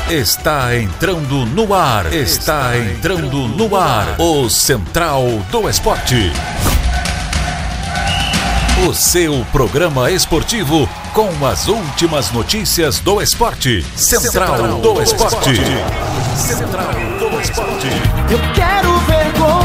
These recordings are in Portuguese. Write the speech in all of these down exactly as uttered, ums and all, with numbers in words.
Está entrando no ar. Está entrando no ar. O Central do Esporte. O seu programa esportivo com as últimas notícias do esporte. Central do Esporte. Central do Esporte. Eu quero ver gol.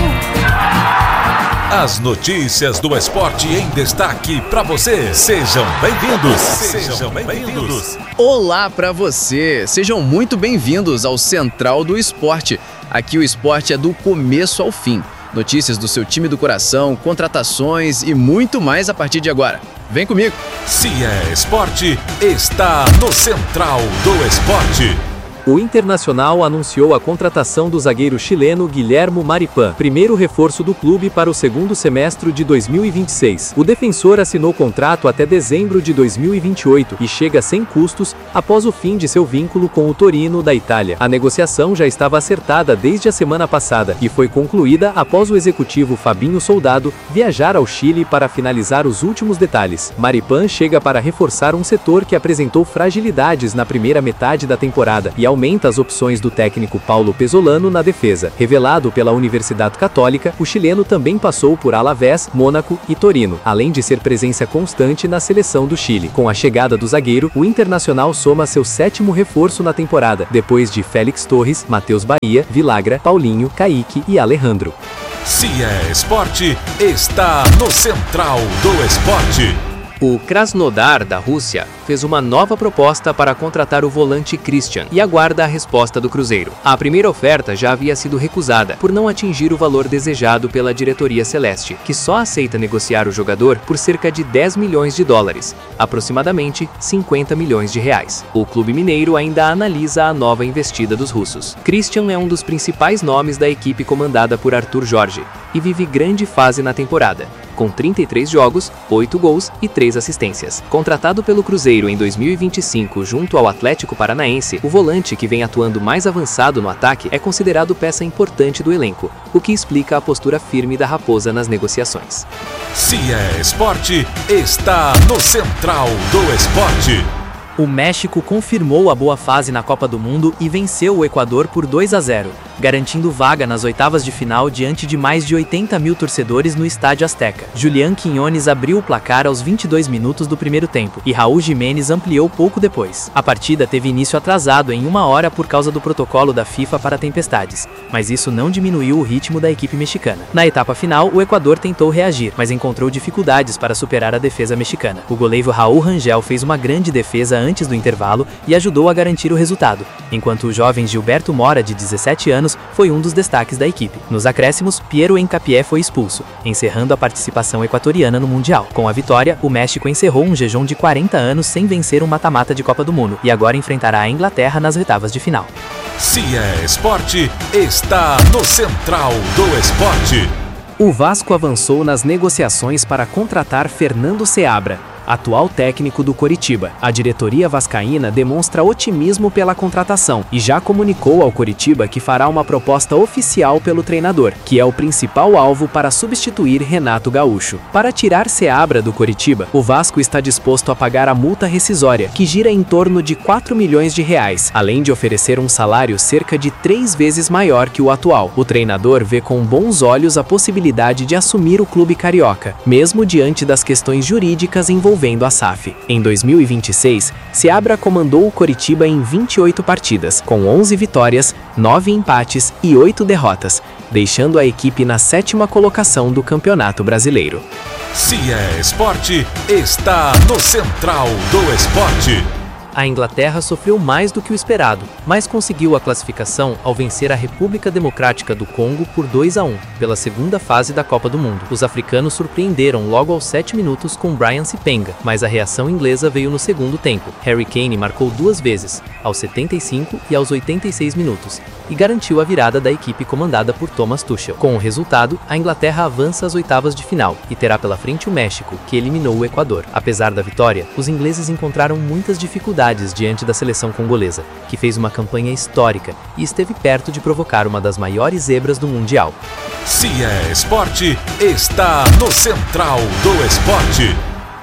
As notícias do esporte em destaque para você. Sejam bem-vindos. Sejam bem-vindos. Olá para você. Sejam muito bem-vindos ao Central do Esporte. Aqui o esporte é do começo ao fim. Notícias do seu time do coração, contratações e muito mais a partir de agora. Vem comigo. Se é esporte, está no Central do Esporte. O Internacional anunciou a contratação do zagueiro chileno Guilhermo Maripán, primeiro reforço do clube para o segundo semestre de dois mil e vinte e seis. O defensor assinou contrato até dezembro de dois mil e vinte e oito e chega sem custos após o fim de seu vínculo com o Torino da Itália. A negociação já estava acertada desde a semana passada e foi concluída após o executivo Fabinho Soldado viajar ao Chile para finalizar os últimos detalhes. Maripán chega para reforçar um setor que apresentou fragilidades na primeira metade da temporada e ao aumenta as opções do técnico Paulo Pesolano na defesa. Revelado pela Universidade Católica, o chileno também passou por Alavés, Mônaco e Torino, além de ser presença constante na seleção do Chile. Com a chegada do zagueiro, o Internacional soma seu sétimo reforço na temporada, depois de Félix Torres, Matheus Bahia, Vilagra, Paulinho, Kaique e Alejandro. Se é esporte, está no Central do Esporte. O Krasnodar, da Rússia, fez uma nova proposta para contratar o volante Christian e aguarda a resposta do Cruzeiro. A primeira oferta já havia sido recusada por não atingir o valor desejado pela diretoria celeste, que só aceita negociar o jogador por cerca de dez milhões de dólares, aproximadamente cinquenta milhões de reais. O clube mineiro ainda analisa a nova investida dos russos. Christian é um dos principais nomes da equipe comandada por Arthur Jorge e vive grande fase na temporada, com trinta e três jogos, oito gols e três assistências. Contratado pelo Cruzeiro em dois mil e vinte e cinco junto ao Atlético Paranaense, o volante que vem atuando mais avançado no ataque é considerado peça importante do elenco, o que explica a postura firme da Raposa nas negociações. Se é esporte, está no Central do Esporte. O México confirmou a boa fase na Copa do Mundo e venceu o Equador por dois a zero, garantindo vaga nas oitavas de final diante de mais de oitenta mil torcedores no Estádio Azteca. Julián Quiñones abriu o placar aos vinte e dois minutos do primeiro tempo e Raúl Jiménez ampliou pouco depois. A partida teve início atrasado em uma hora por causa do protocolo da FIFA para tempestades, mas isso não diminuiu o ritmo da equipe mexicana. Na etapa final, o Equador tentou reagir, mas encontrou dificuldades para superar a defesa mexicana. O goleiro Raúl Rangel fez uma grande defesa antes do intervalo e ajudou a garantir o resultado, enquanto o jovem Gilberto Mora, de dezessete anos, foi um dos destaques da equipe. Nos acréscimos, Piero Hincapié foi expulso, encerrando a participação equatoriana no Mundial. Com a vitória, o México encerrou um jejum de quarenta anos sem vencer um mata-mata de Copa do Mundo e agora enfrentará a Inglaterra nas oitavas de final. Se é esporte, está no Central do Esporte. O Vasco avançou nas negociações para contratar Fernando Seabra, atual técnico do Coritiba. A diretoria vascaína demonstra otimismo pela contratação e já comunicou ao Coritiba que fará uma proposta oficial pelo treinador, que é o principal alvo para substituir Renato Gaúcho. Para tirar Seabra do Coritiba, o Vasco está disposto a pagar a multa rescisória, que gira em torno de quatro milhões de reais, além de oferecer um salário cerca de três vezes maior que o atual. O treinador vê com bons olhos a possibilidade de assumir o clube carioca, mesmo diante das questões jurídicas envolvidas envolvendo a S A F. Em dois mil e vinte e seis, Seabra comandou o Coritiba em vinte e oito partidas, com onze vitórias, nove empates e oito derrotas, deixando a equipe na sétima colocação do Campeonato Brasileiro. Se é esporte, está no Central do Esporte. A Inglaterra sofreu mais do que o esperado, mas conseguiu a classificação ao vencer a República Democrática do Congo por dois a um, pela segunda fase da Copa do Mundo. Os africanos surpreenderam logo aos sete minutos com Brian Sipenga, mas a reação inglesa veio no segundo tempo. Harry Kane marcou duas vezes, aos setenta e cinco e aos oitenta e seis minutos, e garantiu a virada da equipe comandada por Thomas Tuchel. Com o resultado, a Inglaterra avança às oitavas de final e terá pela frente o México, que eliminou o Equador. Apesar da vitória, os ingleses encontraram muitas dificuldades diante da seleção congolesa, que fez uma campanha histórica e esteve perto de provocar uma das maiores zebras do Mundial. Se é esporte, está no Central do Esporte.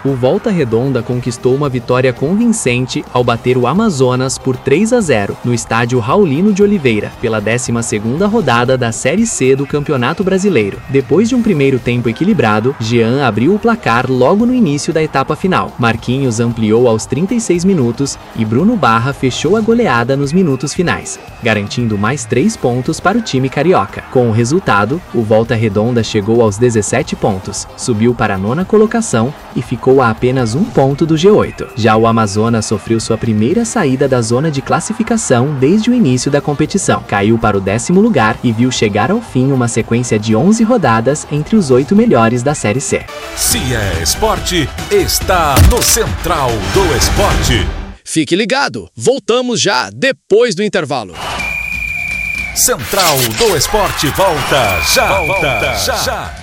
o Volta Redonda conquistou uma vitória convincente ao bater o Amazonas por três a zero no estádio Raulino de Oliveira, pela décima segunda rodada da Série C do Campeonato Brasileiro. Depois de um primeiro tempo equilibrado, Jean abriu o placar logo no início da etapa final. Marquinhos ampliou aos trinta e seis minutos e Bruno Barra fechou a goleada nos minutos finais, garantindo mais três pontos para o time carioca. Com o resultado, o Volta Redonda chegou aos dezessete pontos, subiu para a nona colocação e ficou a apenas um ponto do G oito. Já o Amazonas sofreu sua primeira saída da zona de classificação desde o início da competição. Caiu para o décimo lugar e viu chegar ao fim uma sequência de onze rodadas entre os oito melhores da Série C. Se é esporte, está no Central do Esporte. Fique ligado, voltamos já depois do intervalo. Central do Esporte volta já, volta já. já.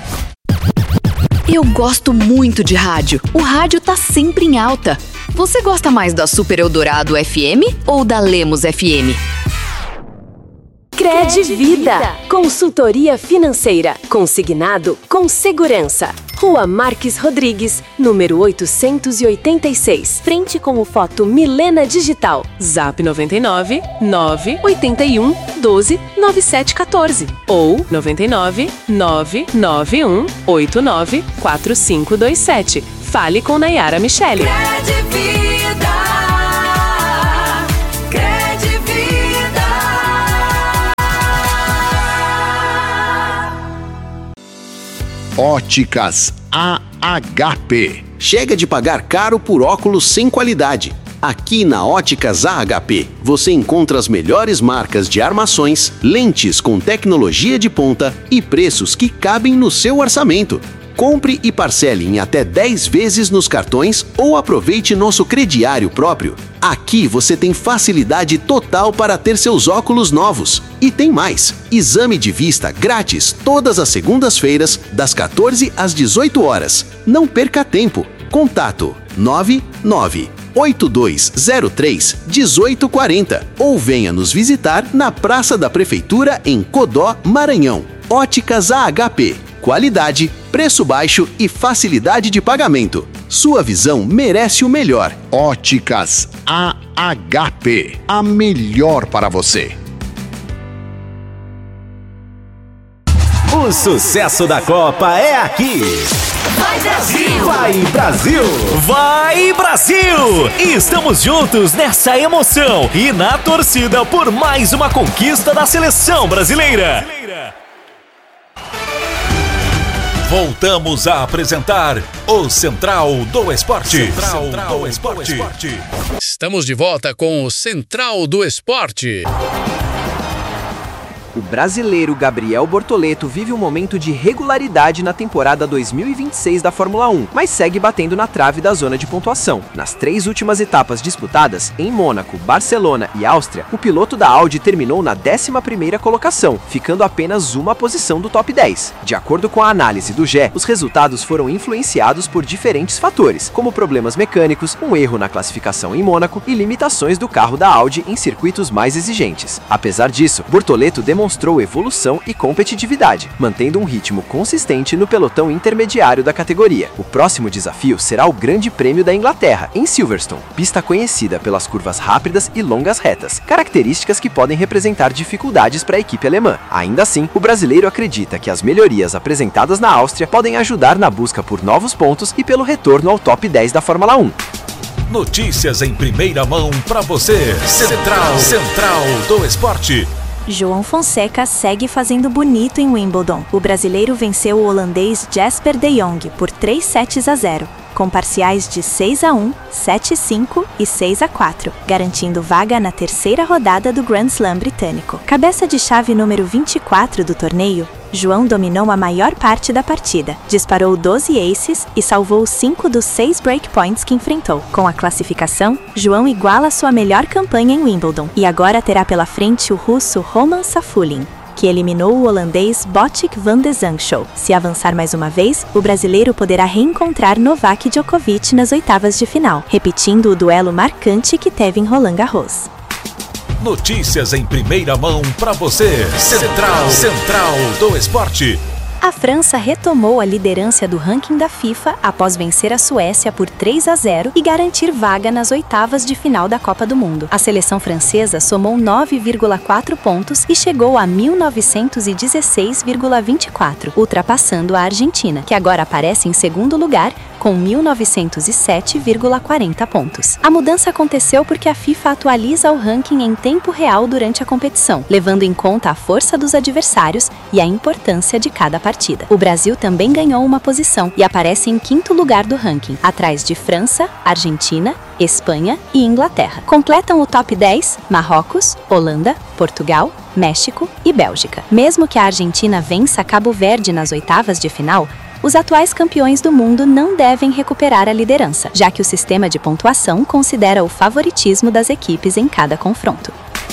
Eu gosto muito de rádio. O rádio tá sempre em alta. Você gosta mais da Super Eldorado F M ou da Lemos F M? Credvida, consultoria financeira, consignado com segurança. Rua Marques Rodrigues, número oitocentos e oitenta e seis, frente com o Foto Milena Digital. Zap noventa e nove, nove oito um, doze, nove sete um quatro ou noventa e nove, nove nove um, oito nove, quatro cinco dois sete. Fale com Nayara Michele. Credvida, Credvida. Óticas A H P. Chega de pagar caro por óculos sem qualidade. Aqui na Óticas A H P, você encontra as melhores marcas de armações, lentes com tecnologia de ponta e preços que cabem no seu orçamento. Compre e parcele em até dez vezes nos cartões ou aproveite nosso crediário próprio. Aqui você tem facilidade total para ter seus óculos novos. E tem mais! Exame de vista grátis todas as segundas-feiras, das quatorze às dezoito horas. Não perca tempo. Contato nove nove oito dois zero três um oito quatro zero ou venha nos visitar na Praça da Prefeitura em Codó, Maranhão. Óticas A H P. Qualidade, preço baixo e facilidade de pagamento. Sua visão merece o melhor. Óticas A H P. A melhor para você. O sucesso da Copa é aqui. Vai Brasil! Vai Brasil! Vai Brasil! Estamos juntos nessa emoção e na torcida por mais uma conquista da seleção brasileira. Voltamos a apresentar o Central do Esporte. Central, Central do Esporte. Esporte. Estamos de volta com o Central do Esporte. O brasileiro Gabriel Bortoleto vive um momento de regularidade na temporada dois mil e vinte e seis da Fórmula um, mas segue batendo na trave da zona de pontuação. Nas três últimas etapas disputadas, em Mônaco, Barcelona e Áustria, o piloto da Audi terminou na décima primeira colocação, ficando apenas uma posição do top dez. De acordo com a análise do G E, os resultados foram influenciados por diferentes fatores, como problemas mecânicos, um erro na classificação em Mônaco e limitações do carro da Audi em circuitos mais exigentes. Apesar disso, Bortoleto demonstrou demonstrou evolução e competitividade, mantendo um ritmo consistente no pelotão intermediário da categoria. O próximo desafio será o Grande Prêmio da Inglaterra, em Silverstone, pista conhecida pelas curvas rápidas e longas retas, características que podem representar dificuldades para a equipe alemã. Ainda assim, o brasileiro acredita que as melhorias apresentadas na Áustria podem ajudar na busca por novos pontos e pelo retorno ao top dez da Fórmula um. Notícias em primeira mão para você. Central, Central do Esporte. João Fonseca segue fazendo bonito em Wimbledon. O brasileiro venceu o holandês Jasper de Jong por três sets a zero, com parciais de seis a um, sete a cinco e seis a quatro, garantindo vaga na terceira rodada do Grand Slam britânico. Cabeça de chave número vinte e quatro do torneio, João dominou a maior parte da partida, disparou doze aces e salvou cinco dos seis breakpoints que enfrentou. Com a classificação, João iguala sua melhor campanha em Wimbledon e agora terá pela frente o russo Roman Safulin, que eliminou o holandês Botic van de Zandschow. Se avançar mais uma vez, o brasileiro poderá reencontrar Novak Djokovic nas oitavas de final, repetindo o duelo marcante que teve em Roland Garros. Notícias em primeira mão para você. Central, Central do Esporte. A França retomou a liderança do ranking da FIFA após vencer a Suécia por três a zero e garantir vaga nas oitavas de final da Copa do Mundo. A seleção francesa somou nove vírgula quatro pontos e chegou a mil novecentos e dezesseis vírgula vinte e quatro, ultrapassando a Argentina, que agora aparece em segundo lugar com mil novecentos e sete vírgula quarenta pontos. A mudança aconteceu porque a FIFA atualiza o ranking em tempo real durante a competição, levando em conta a força dos adversários e a importância de cada partida. O Brasil também ganhou uma posição e aparece em quinto lugar do ranking, atrás de França, Argentina, Espanha e Inglaterra. Completam o top dez Marrocos, Holanda, Portugal, México e Bélgica. Mesmo que a Argentina vença Cabo Verde nas oitavas de final, os atuais campeões do mundo não devem recuperar a liderança, já que o sistema de pontuação considera o favoritismo das equipes em cada confronto.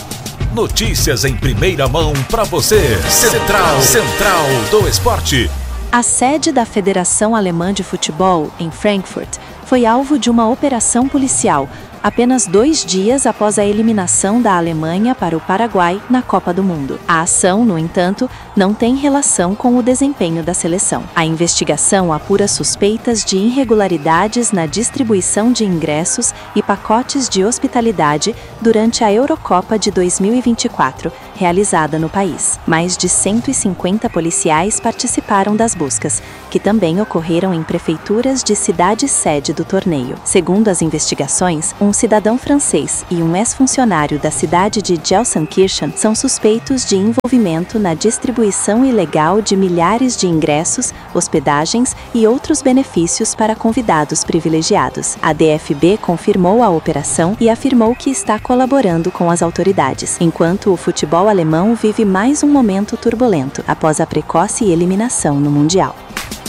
Notícias em primeira mão para você. Central, Central do Esporte. A sede da Federação Alemã de Futebol, em Frankfurt, foi alvo de uma operação policial apenas dois dias após a eliminação da Alemanha para o Paraguai na Copa do Mundo. A ação, no entanto, não tem relação com o desempenho da seleção. A investigação apura suspeitas de irregularidades na distribuição de ingressos e pacotes de hospitalidade durante a Eurocopa de dois mil e vinte e quatro, realizada no país. Mais de cento e cinquenta policiais participaram das buscas, que também ocorreram em prefeituras de cidade-sede do torneio. Segundo as investigações, um cidadão francês e um ex-funcionário da cidade de Gelsenkirchen são suspeitos de envolvimento na distribuição ilegal de milhares de ingressos, hospedagens e outros benefícios para convidados privilegiados. A D F B confirmou a operação e afirmou que está colaborando com as autoridades, enquanto o futebol alemão vive mais um momento turbulento após a precoce eliminação no Mundial.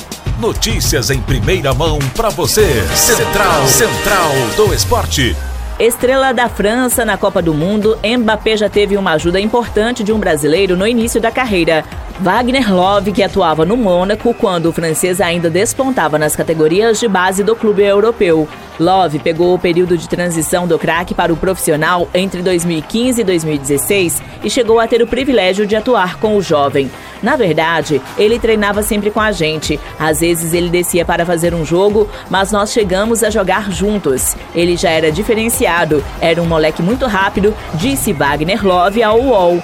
Notícias em primeira mão para você. Central, Central do Esporte. Estrela da França na Copa do Mundo, Mbappé já teve uma ajuda importante de um brasileiro no início da carreira. Wagner Love, que atuava no Mônaco quando o francês ainda despontava nas categorias de base do clube europeu. Love pegou o período de transição do craque para o profissional entre dois mil e quinze e dois mil e dezesseis e chegou a ter o privilégio de atuar com o jovem. Na verdade, ele treinava sempre com a gente. Às vezes ele descia para fazer um jogo, mas nós chegamos a jogar juntos. Ele já era diferenciado, era um moleque muito rápido, disse Wagner Love ao U O L.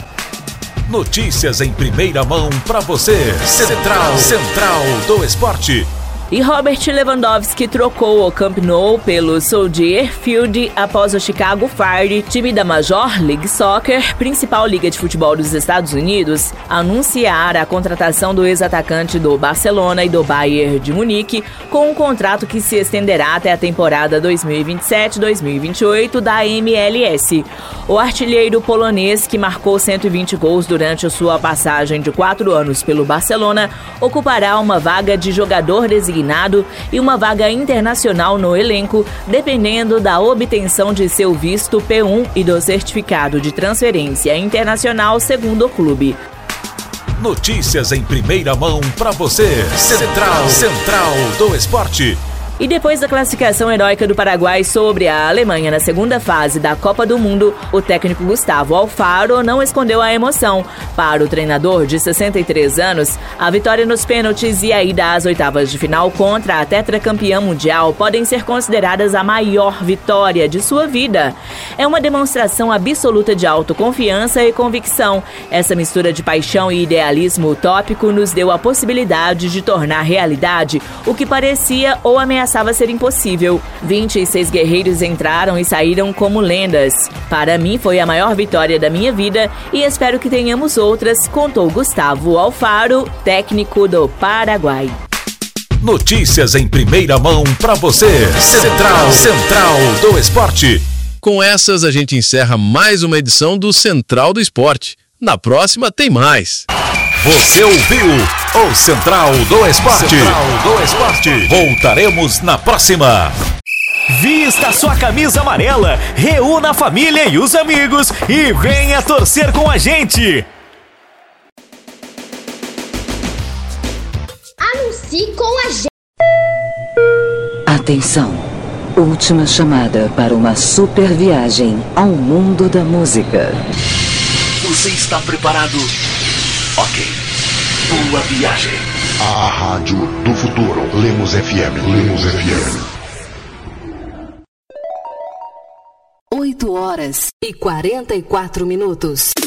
Notícias em primeira mão para você. Central, Central do Esporte. E Robert Lewandowski trocou o Camp Nou pelo Soldier Field após o Chicago Fire, time da Major League Soccer, principal liga de futebol dos Estados Unidos, anunciar a contratação do ex-atacante do Barcelona e do Bayern de Munique com um contrato que se estenderá até a temporada dois mil e vinte e sete dois mil e vinte e oito da M L S. O artilheiro polonês, que marcou cento e vinte gols durante a sua passagem de quatro anos pelo Barcelona, ocupará uma vaga de jogador designado e uma vaga internacional no elenco, dependendo da obtenção de seu visto P um e do certificado de transferência internacional, segundo o clube. Notícias em primeira mão para você. Central, Central do Esporte. E depois da classificação heróica do Paraguai sobre a Alemanha na segunda fase da Copa do Mundo, o técnico Gustavo Alfaro não escondeu a emoção. Para o treinador de sessenta e três anos, a vitória nos pênaltis e a ida às oitavas de final contra a tetracampeã mundial podem ser consideradas a maior vitória de sua vida. É uma demonstração absoluta de autoconfiança e convicção. Essa mistura de paixão e idealismo utópico nos deu a possibilidade de tornar realidade o que parecia ou ameaçava ameaçava ser impossível. vinte e seis guerreiros entraram e saíram como lendas. Para mim foi a maior vitória da minha vida e espero que tenhamos outras, contou Gustavo Alfaro, técnico do Paraguai. Notícias em primeira mão para você. Central, Central do Esporte. Com essas a gente encerra mais uma edição do Central do Esporte. Na próxima tem mais. Você ouviu o Central do Esporte. Central do Esporte. Voltaremos na próxima. Vista sua camisa amarela, reúna a família e os amigos e venha torcer com a gente. Anuncie com a gente. Atenção, última chamada para uma super viagem ao mundo da música. Você está preparado? Ok. Boa viagem. A rádio do futuro. Lemos F M. Lemos F M. oito horas e quarenta e quatro minutos.